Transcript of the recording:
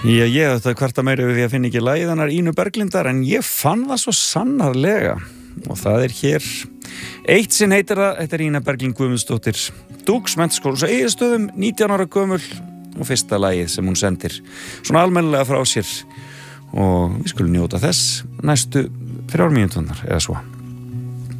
Ég þetta kvarta meira við að finna ekki lagið hennar Ínu Berglindar en ég fann það svo sannarlega og það hér eitt sinn heitir það, þetta Ína Berglind Guðmundsdóttir Dúks menntaskólans á Egilsstöðum 19 ára gömul og fyrsta lagið sem hún sendir svona almennilega frá sér og við skulum njóta þess næstu 3 mínúturnar eða svo